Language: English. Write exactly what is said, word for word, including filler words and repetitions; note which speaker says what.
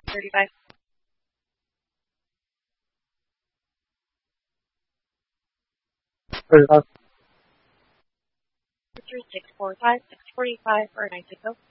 Speaker 1: thirty-five.
Speaker 2: thirty-five.
Speaker 1: three six four five, six forty-five for nine six zero.